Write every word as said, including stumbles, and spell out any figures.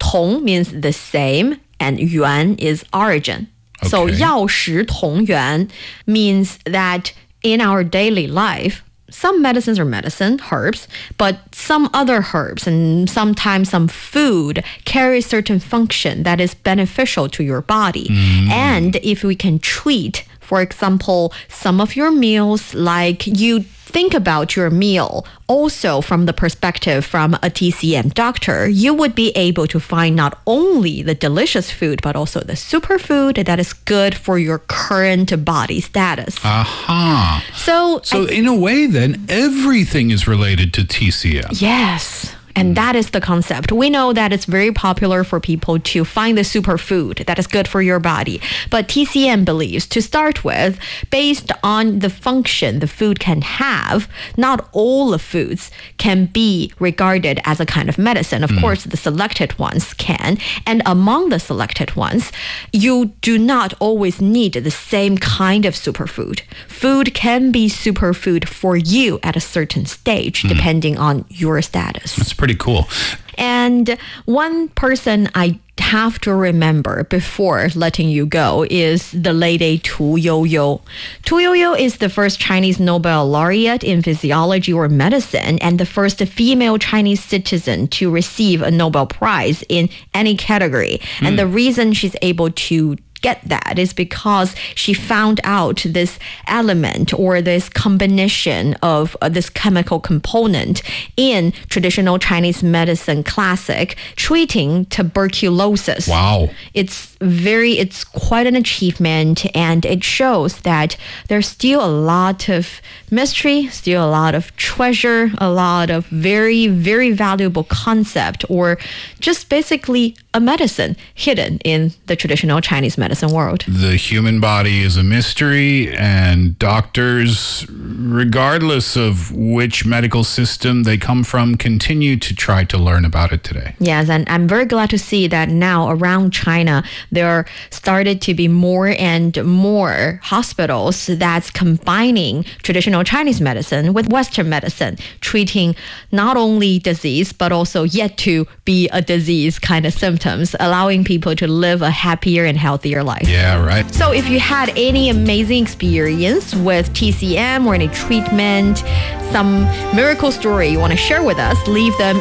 同means the same, and yuan is origin. Okay. So 药食同源 means that in our daily life, some medicines are medicine, herbs, but some other herbs and sometimes some food carry certain function that is beneficial to your body. Mm. And if we can treat, for example, some of your meals, like you think about your meal also from the perspective from a T C M doctor, you would be able to find not only the delicious food, but also the superfood that is good for your current body status. Aha. So, so I, in a way, then, everything is related to T C M. Yes. And that is the concept. We know that it's very popular for people to find the superfood that is good for your body. But T C M believes, to start with, based on the function the food can have, not all the foods can be regarded as a kind of medicine. Of mm. course, the selected ones can. And among the selected ones, you do not always need the same kind of superfood. Food can be superfood for you at a certain stage, mm. depending on your status. That's pretty cool. And one person I have to remember before letting you go is the lady Tu Youyou. Tu Youyou is the first Chinese Nobel laureate in physiology or medicine and the first female Chinese citizen to receive a Nobel Prize in any category. Mm. And the reason she's able to get that is because she found out this element or this combination of uh, this chemical component in traditional Chinese medicine classic treating tuberculosis. Wow. It's very, it's quite an achievement, and it shows that there's still a lot of mystery, still a lot of treasure, a lot of very, very valuable concept, or just basically a medicine hidden in the traditional Chinese medicine world. The human body is a mystery, and doctors, regardless of which medical system they come from, continue to try to learn about it today. Yes, and I'm very glad to see that now around China, there started to be more and more hospitals that's combining traditional Chinese medicine with Western medicine, treating not only disease, but also yet to be a disease kind of symptoms, allowing people to live a happier and healthier life. Yeah, right. So if you had any amazing experience with T C M or any treatment, some miracle story you want to share with us, leave them